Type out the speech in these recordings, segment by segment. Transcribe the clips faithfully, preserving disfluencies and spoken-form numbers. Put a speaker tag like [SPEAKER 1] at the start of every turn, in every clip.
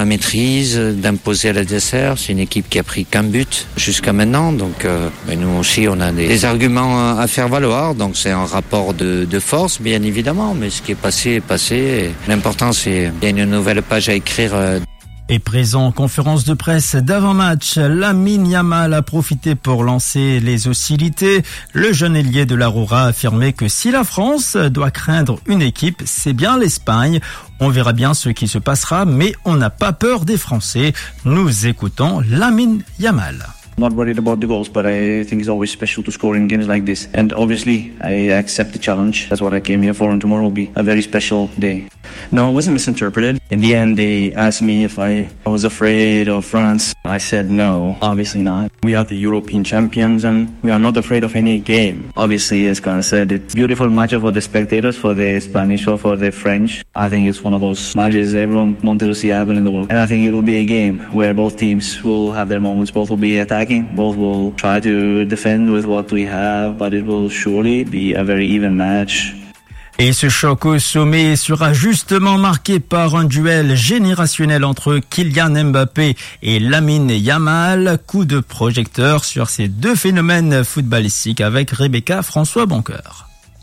[SPEAKER 1] la maîtrise, d'imposer à l'adversaire. C'est une équipe qui a pris qu'un but jusqu'à maintenant. Donc euh, ben nous aussi, on a des, des arguments à faire valoir. Donc c'est un rapport de, de force, bien évidemment. Mais ce qui est passé est passé. Et l'important, c'est qu'il y a une nouvelle page à écrire. Euh,
[SPEAKER 2] Et présent en conférence de presse d'avant-match, Lamine Yamal a profité pour lancer les hostilités. Le jeune ailier de l'Aurora a affirmé que si la France doit craindre une équipe, c'est bien l'Espagne. On verra bien ce qui se passera, mais on n'a pas peur des Français. Nous écoutons Lamine Yamal.
[SPEAKER 3] Not worried about the goals, but I think it's always special to score in games like this. And obviously, I accept the challenge. That's what I came here for, and tomorrow will be a very special day.
[SPEAKER 4] No, it wasn't misinterpreted. In the end, they asked me if I was afraid of France. I said no, obviously not. We are the European champions, and we are not afraid of any game.
[SPEAKER 3] Obviously, as Khan said, it's a beautiful match for the spectators, for the Spanish or for the French. I think it's one of those matches everyone wanted to see happen in the world. And I think it will be a game where both teams will have their moments. Both will be attacking. Both will try to defend with what we have, but it will surely be a very even match.
[SPEAKER 2] Et ce choc au sommet sera justement marqué par un duel générationnel entre Kylian Mbappé et Lamine Yamal. Coup de projecteur sur ces deux phénomènes footballistiques avec Rebecca François-Boncoeur.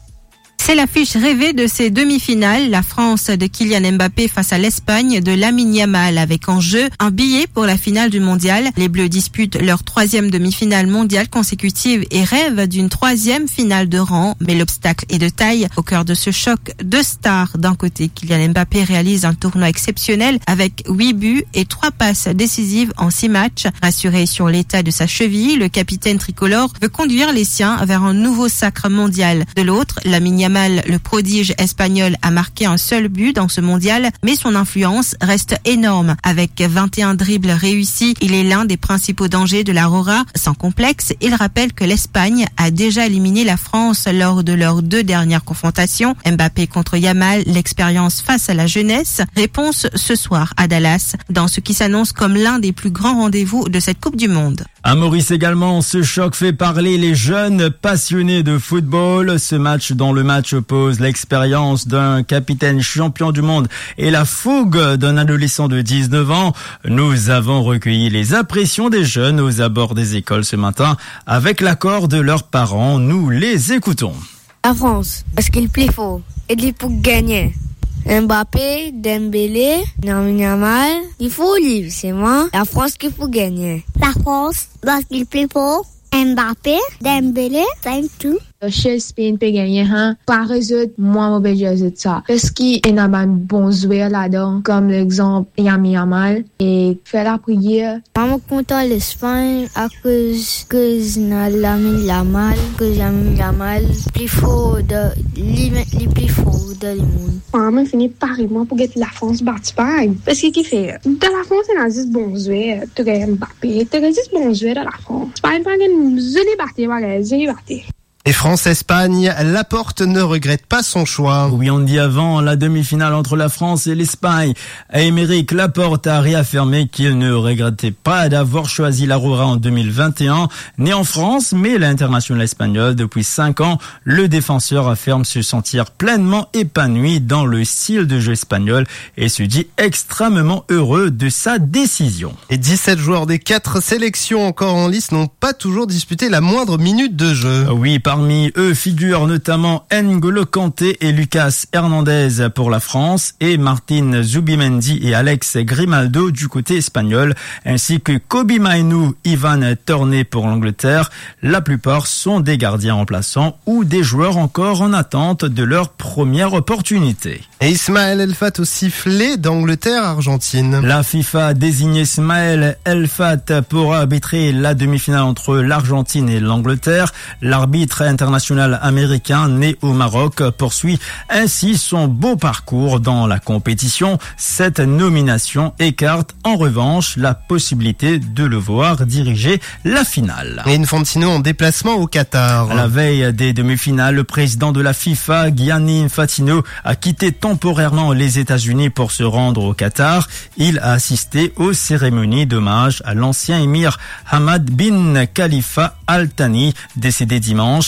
[SPEAKER 5] C'est l'affiche rêvée de ces demi-finales. La France de Kylian Mbappé face à l'Espagne de Lamine Yamal avec en jeu un billet pour la finale du mondial. Les Bleus disputent leur troisième demi-finale mondiale consécutive et rêvent d'une troisième finale de rang. Mais l'obstacle est de taille. Au cœur de ce choc, deux stars. D'un côté, Kylian Mbappé réalise un tournoi exceptionnel avec huit buts et trois passes décisives en six matchs. Rassuré sur l'état de sa cheville, le capitaine tricolore veut conduire les siens vers un nouveau sacre mondial. De l'autre, Lamine Yamal, le prodige espagnol, a marqué un seul but dans ce mondial, mais son influence reste énorme. Avec vingt et un dribbles réussis, il est l'un des principaux dangers de l'Aurora. Sans complexe, il rappelle que l'Espagne a déjà éliminé la France lors de leurs deux dernières confrontations. Mbappé contre Yamal, l'expérience face à la jeunesse. Réponse ce soir à Dallas, dans ce qui s'annonce comme l'un des plus grands rendez-vous de cette Coupe du Monde.
[SPEAKER 2] À Maurice également, ce choc fait parler les jeunes passionnés de football. Ce match dont le match oppose l'expérience d'un capitaine champion du monde et la fougue d'un adolescent de dix-neuf ans. Nous avons recueilli les impressions des jeunes aux abords des écoles ce matin. Avec l'accord de leurs parents, nous les écoutons.
[SPEAKER 6] La France, parce qu'il est plus fort, il est pour gagner. Mbappé, Dembélé, Lamine Yamal, il faut livre, c'est moi. La France qui faut gagner.
[SPEAKER 7] La France, parce qu'il est plus fort. Mbappé, Dembélé, same too.
[SPEAKER 8] Chez Spain peut gagner, hein. Par résultat, moi, je vais dire ça. Parce qu'il y a un bon joueur là-dedans, comme l'exemple Lamine Yamal, et faire la prière.
[SPEAKER 6] Je suis content de l'Espagne à cause que Lamine Yamal, que Lamine Yamal, plus fort de, les plus fort de le monde.
[SPEAKER 9] Je finis pareillement pour que la France batte pas. Parce qu'il fait, de la France, il y a dix bons joueurs. Tu as Mbappé, tu as dix bons joueurs de la France. C'est pas une jolie bataille, voilà, jolie bataille.
[SPEAKER 10] Et France-Espagne, Laporte ne regrette pas son choix.
[SPEAKER 2] Oui, on dit avant la demi-finale entre la France et l'Espagne. Aymeric Laporte a réaffirmé qu'il ne regrettait pas d'avoir choisi l'Aurora en deux mille vingt et un. Né en France, mais l'international espagnol depuis cinq ans, le défenseur affirme se sentir pleinement épanoui dans le style de jeu espagnol et se dit extrêmement heureux de sa décision.
[SPEAKER 10] Et dix-sept joueurs des quatre sélections encore en lice n'ont pas toujours disputé la moindre minute de jeu.
[SPEAKER 2] Oui, parmi eux figurent notamment N'Golo Kanté et Lucas Hernandez pour la France et Martin Zubimendi et Alex Grimaldo du côté espagnol, ainsi que Kobbie Mainoo, Ivan Toney pour l'Angleterre. La plupart sont des gardiens remplaçants ou des joueurs encore en attente de leur première opportunité.
[SPEAKER 10] Et Ismaël Elfat au sifflet d'Angleterre-Argentine.
[SPEAKER 2] La FIFA a désigné Ismaël Elfat pour arbitrer la demi-finale entre l'Argentine et l'Angleterre. L'arbitre international américain né au Maroc poursuit ainsi son beau parcours dans la compétition. Cette nomination écarte en revanche la possibilité de le voir diriger la finale.
[SPEAKER 10] Et Infantino en déplacement au Qatar.
[SPEAKER 2] À la veille des demi-finales, le président de la FIFA, Gianni Infantino, a quitté temporairement les États-Unis pour se rendre au Qatar. Il a assisté aux cérémonies d'hommage à l'ancien émir Hamad bin Khalifa Al Thani, décédé dimanche.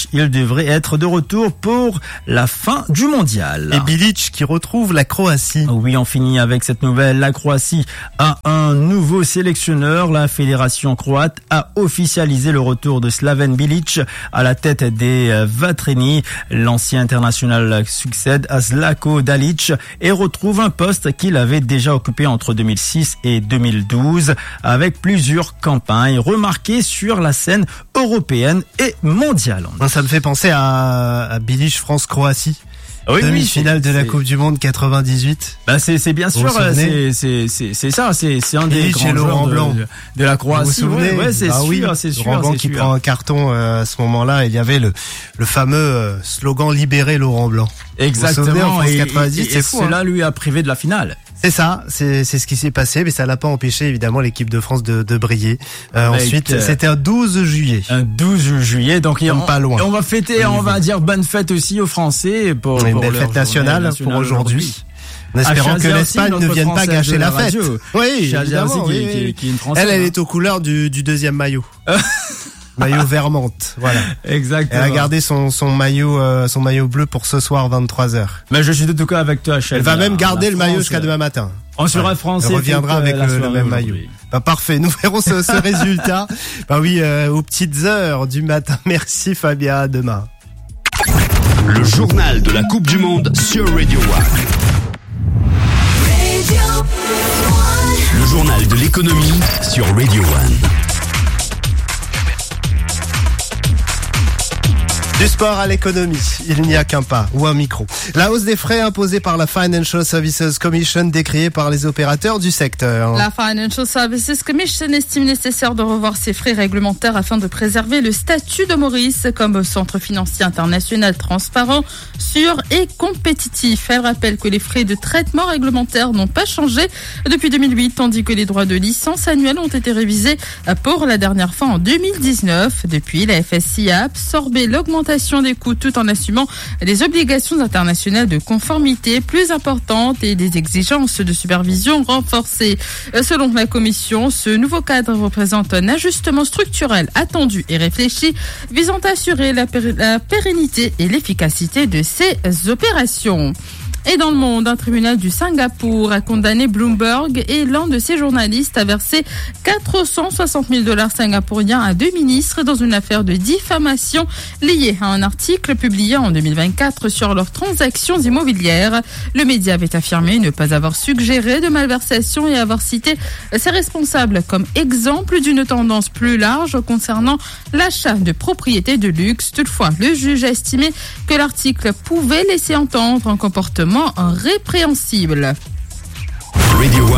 [SPEAKER 2] Bilic. Il devrait être de retour pour la fin du mondial.
[SPEAKER 10] Et Bilic qui retrouve la Croatie.
[SPEAKER 2] Oui, on finit avec cette nouvelle. La Croatie a un nouveau sélectionneur. La fédération croate a officialisé le retour de Slaven Bilic à la tête des Vatreni. L'ancien international succède à Zlatko Dalic et retrouve un poste qu'il avait déjà occupé entre deux mille six et deux mille douze avec plusieurs campagnes remarquées sur la scène européenne et mondiale.
[SPEAKER 10] Ça me fait penser à, à Bilic France-Croatie.
[SPEAKER 2] Oui,
[SPEAKER 10] demi-finale
[SPEAKER 2] oui,
[SPEAKER 10] de la
[SPEAKER 2] c'est...
[SPEAKER 10] Coupe du Monde quatre-vingt-dix-huit.
[SPEAKER 2] Bah c'est c'est bien sûr c'est c'est c'est c'est ça c'est c'est un des grands joueurs de, de, de la Croatie.
[SPEAKER 10] Vous vous souvenez?
[SPEAKER 2] Ouais, ouais c'est
[SPEAKER 10] ah
[SPEAKER 2] sûr,
[SPEAKER 10] oui,
[SPEAKER 2] c'est sûr,
[SPEAKER 10] Laurent Blanc
[SPEAKER 2] c'est
[SPEAKER 10] qui
[SPEAKER 2] sûr.
[SPEAKER 10] prend un carton euh, à ce moment-là, il y avait le le fameux euh, slogan libérer Laurent Blanc.
[SPEAKER 2] Exactement.
[SPEAKER 10] Vous vous souvenez, en France
[SPEAKER 2] et,
[SPEAKER 10] quatre-vingt-dix,
[SPEAKER 2] et,
[SPEAKER 10] c'est
[SPEAKER 2] et
[SPEAKER 10] fou.
[SPEAKER 2] cela
[SPEAKER 10] hein.
[SPEAKER 2] lui a privé de la finale.
[SPEAKER 10] C'est ça, c'est c'est ce qui s'est passé, mais ça l'a pas empêché évidemment l'équipe de France de de briller. Euh,
[SPEAKER 2] Avec,
[SPEAKER 10] ensuite,
[SPEAKER 2] euh,
[SPEAKER 10] c'était un douze juillet.
[SPEAKER 2] Un douze juillet, donc
[SPEAKER 10] on,
[SPEAKER 2] on,
[SPEAKER 10] pas loin.
[SPEAKER 2] on va fêter, on va dire bonne fête aussi aux Français pour,
[SPEAKER 10] une
[SPEAKER 2] pour
[SPEAKER 10] belle
[SPEAKER 2] leur
[SPEAKER 10] fête nationale,
[SPEAKER 2] nationale
[SPEAKER 10] pour aujourd'hui. En espérant que l'Espagne ne vienne pas gâcher la, la fête. Oui, évidemment,
[SPEAKER 2] qui,
[SPEAKER 10] oui,
[SPEAKER 2] qui,
[SPEAKER 10] oui.
[SPEAKER 2] qui est une Française,
[SPEAKER 10] elle, elle
[SPEAKER 2] hein.
[SPEAKER 10] est aux couleurs du, du deuxième maillot. Maillot Vermont, voilà.
[SPEAKER 2] Exactement.
[SPEAKER 10] Elle a gardé son, son maillot, euh, son maillot bleu pour ce soir vingt-trois heures.
[SPEAKER 2] Mais je suis de tout cas avec toi, Chef.
[SPEAKER 10] Elle va même garder le maillot jusqu'à demain matin.
[SPEAKER 2] On sera ouais. français.
[SPEAKER 10] Elle reviendra avec le, le même maillot. Bah, parfait. Nous verrons ce, ce résultat. Bah oui, euh, aux petites heures du matin. Merci Fabien. À demain.
[SPEAKER 11] Le journal de la Coupe du Monde sur Radio One. Le journal de l'économie sur Radio One.
[SPEAKER 10] Du sport à l'économie, il n'y a qu'un pas ou un micro. La hausse des frais imposée par la Financial Services Commission décriée par les opérateurs du secteur.
[SPEAKER 12] La Financial Services Commission estime nécessaire de revoir ses frais réglementaires afin de préserver le statut de Maurice comme centre financier international transparent, sûr et compétitif. Elle rappelle que les frais de traitement réglementaire n'ont pas changé depuis deux mille huit, tandis que les droits de licence annuels ont été révisés pour la dernière fois en deux mille dix-neuf. Depuis, la F S C a absorbé l'augmentation des coûts tout en assumant des obligations internationales de conformité plus importantes et des exigences de supervision renforcées. Selon la Commission, ce nouveau cadre représente un ajustement structurel attendu et réfléchi visant à assurer la, pér- la pérennité et l'efficacité de ces opérations. Et dans le monde, un tribunal du Singapour a condamné Bloomberg et l'un de ses journalistes à verser quatre cent soixante mille dollars singapouriens à deux ministres dans une affaire de diffamation liée à un article publié en deux mille vingt-quatre sur leurs transactions immobilières. Le média avait affirmé ne pas avoir suggéré de malversation et avoir cité ses responsables comme exemple d'une tendance plus large concernant l'achat de propriétés de luxe. Toutefois, le juge a estimé que l'article pouvait laisser entendre un comportement répréhensible.
[SPEAKER 11] Radio